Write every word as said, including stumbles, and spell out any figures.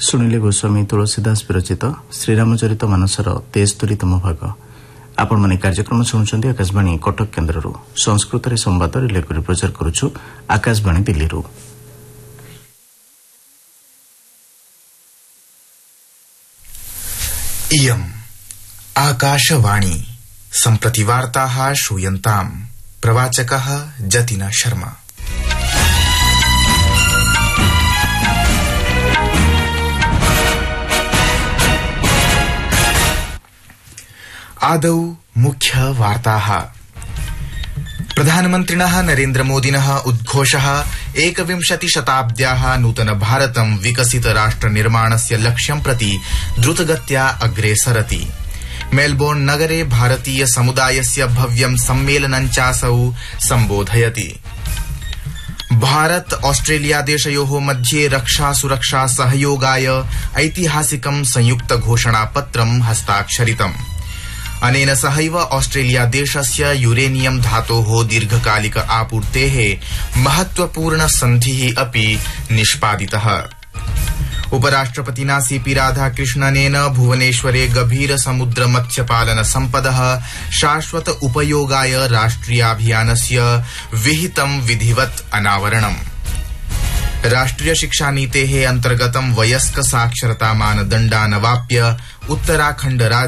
सुनिले गोस्वामी तुलसीदास विरचित श्रीरामचरित मानसर तेस्तरीतम भाग। आपण माने कार्यक्रम शुणुछन्ती आकाशवाणी कटक केन्द्ररू। संस्कृत रे संवाद रिले करि प्रचार करूछु आकाशवाणी दिल्लीरू। इयम् आकाशवाणी सम्प्रति वार्ताः श्रूयन्ताम्। प्रवाचकः जतिन शर्मा। आदौ मुख्य वार्ताः। प्रधानमन्त्रिणः नरेन्द्रमोदिनः उद्घोषः एकविंशति शताब्द्याः नूतन भारतं विकसित राष्ट्र निर्माणस्य लक्ष्यं प्रति द्रुतगत्या अग्रेसरति। मेलबोर्न नगरे भारतीय समुदायस्य भव्यं सम्मेलनं चासौ सम्बोधयति। भारत ऑस्ट्रेलिया देशयोः मध्ये रक्षा सुरक्षा सहयोगाय ऐतिहासिकं संयुक्त घोषणापत्रं हस्ताक्षरितम्। अनेन सहैव ऑस्ट्रेलिया देशस्य यूरेनियम धातोः दीर्घकालिक आपूर्तेः महत्वपूर्ण सन्धिः अपि निष्पादितः। उपराष्ट्रपतिना सीपी राधाकृष्णनेन भुवनेश्वरे गभीर समुद्र मत्स्यपालन सम्पदः शाश्वत उपयोगाय राष्ट्रियाभियानस्य विहितं विधिवत् अनावरणम्। राष्ट्रिय शिक्षा नीतेः अन्तर्गतं वयस्क साक्षरता मानदण्डानवाप्य उत्तराखण्ड